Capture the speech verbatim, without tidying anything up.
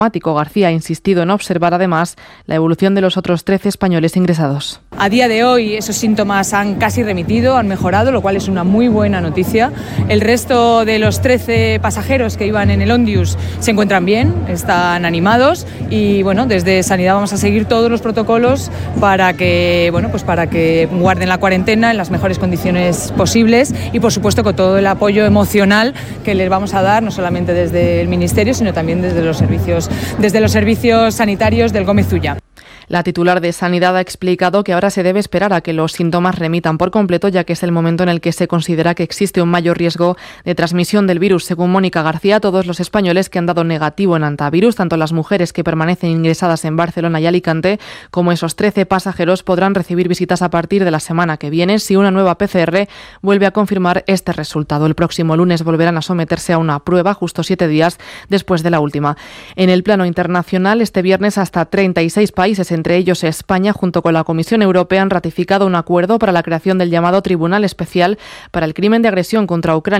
García ha insistido en observar además la evolución de los otros trece españoles ingresados. A día de hoy esos síntomas han casi remitido, han mejorado, lo cual es una muy buena noticia. El resto de los trece pasajeros que iban en el Ondius se encuentran bien, están animados y bueno, desde Sanidad vamos a seguir todos los protocolos para que, bueno, pues para que guarden la cuarentena en las mejores condiciones posibles y por supuesto con todo el apoyo emocional que les vamos a dar, no solamente desde el Ministerio, sino también desde los servicios desde los servicios sanitarios del Gómez Ulla. La titular de Sanidad ha explicado que ahora se debe esperar a que los síntomas remitan por completo, ya que es el momento en el que se considera que existe un mayor riesgo de transmisión del virus. Según Mónica García, todos los españoles que han dado negativo en antivirus, tanto las mujeres que permanecen ingresadas en Barcelona y Alicante, como esos trece pasajeros, podrán recibir visitas a partir de la semana que viene si una nueva P C R vuelve a confirmar este resultado. El próximo lunes volverán a someterse a una prueba justo siete días después de la última. En el plano internacional, este viernes hasta treinta y seis países, entre ellos España, junto con la Comisión Europea, han ratificado un acuerdo para la creación del llamado Tribunal Especial para el Crimen de Agresión contra Ucrania.